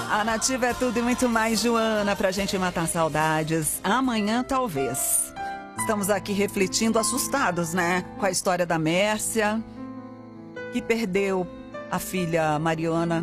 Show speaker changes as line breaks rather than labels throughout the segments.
A Nativa é tudo e muito mais, Joana, pra gente matar saudades. Amanhã, talvez. Estamos aqui refletindo, assustados, né? Com a história da Mércia, que perdeu a filha Mariana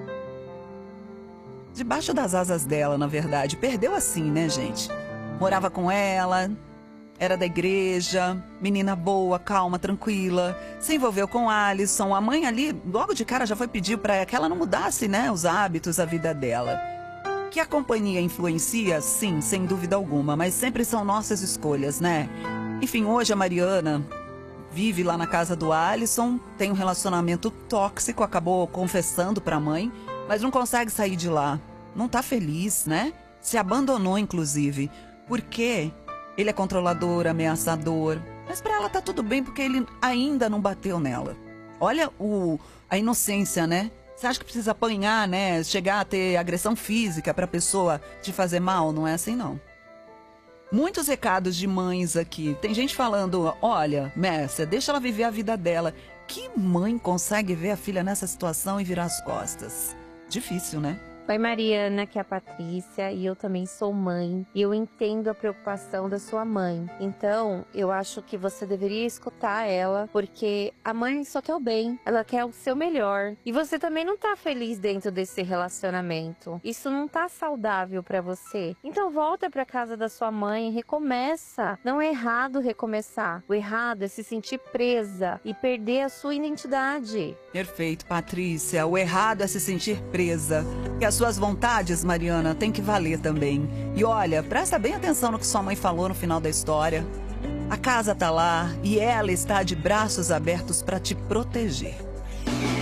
debaixo das asas dela, na verdade. Perdeu assim, né, gente? Morava com ela, era da igreja, menina boa, calma, tranquila. Se envolveu com Alisson. A mãe ali, logo de cara, já foi pedir para que ela não mudasse, né, os hábitos, a vida dela. Que a companhia influencia, sim, sem dúvida alguma, mas sempre são nossas escolhas, né? Enfim, hoje a Mariana vive lá na casa do Alisson, tem um relacionamento tóxico, acabou confessando para a mãe, mas não consegue sair de lá. Não tá feliz, né? Se abandonou, inclusive. Por quê? Ele é controlador, ameaçador. Mas pra ela tá tudo bem porque ele ainda não bateu nela. Olha a inocência, né? Você acha que precisa apanhar, né? Chegar a ter agressão física pra pessoa te fazer mal? Não é assim, não. Muitos recados de mães aqui. Tem gente falando, olha, Mércia, deixa ela viver a vida dela. Que mãe consegue ver a filha nessa situação e virar as costas? Difícil, né?
Oi, Mariana, que é a Patrícia, e eu também sou mãe, e eu entendo a preocupação da sua mãe. Então, eu acho que você deveria escutar ela, porque a mãe só quer o bem, ela quer o seu melhor. E você também não tá feliz dentro desse relacionamento. Isso não tá saudável pra você. Então, volta pra casa da sua mãe e recomeça. Não é errado recomeçar. O errado é se sentir presa e perder a sua identidade.
Perfeito, Patrícia. O errado é se sentir presa. E as suas vontades, Mariana, tem que valer também. E olha, presta bem atenção no que sua mãe falou no final da história. A casa tá lá e ela está de braços abertos para te proteger.